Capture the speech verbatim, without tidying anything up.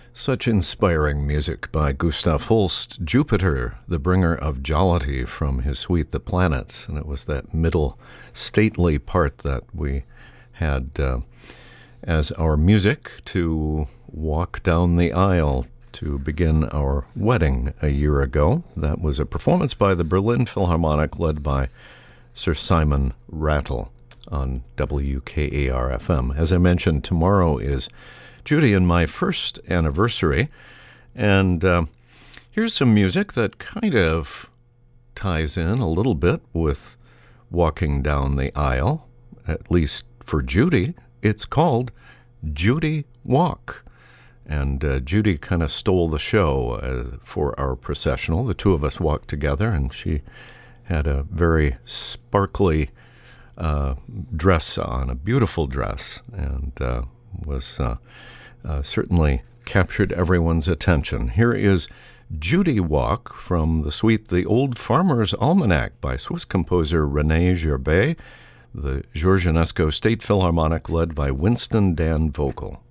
Such inspiring music by Gustav Holst, Jupiter, the bringer of jollity from his suite The Planets. And it was that middle stately part that we had uh, as our music to walk down the aisle to begin our wedding a year ago. That was a performance by the Berlin Philharmonic led by Sir Simon Rattle on W K A R F M. As I mentioned, tomorrow is Judy and my first anniversary, and uh, here's some music that kind of ties in a little bit with walking down the aisle, at least for Judy. It's called Judy Walk, and uh, Judy kind of stole the show uh, for our processional. The two of us walked together, and she had a very sparkly uh, dress on, a beautiful dress, and uh, was uh, uh, certainly captured everyone's attention. Here is Judy Walk from the suite The Old Farmer's Almanac by Swiss composer René Gerbet, the Georges Enesco State Philharmonic led by Winston Dan Vogel.